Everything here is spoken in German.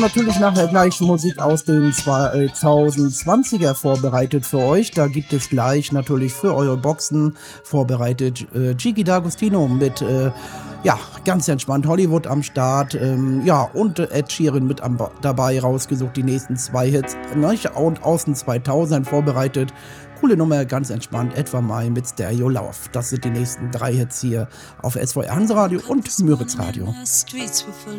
Natürlich nachher gleich Musik aus den 2020er vorbereitet für euch. Da gibt es gleich natürlich für eure Boxen vorbereitet Gigi D'Agostino mit ja, ganz entspannt Hollywood am Start. Ja, und Ed Sheeran mit dabei rausgesucht, die nächsten 2 Hits. Ne? Und aus den 2000ern vorbereitet. Coole Nummer, ganz entspannt, etwa mal mit Stereo Love. Das sind die nächsten 3 Hits hier auf SVR Hanseradio und Müritz Radio.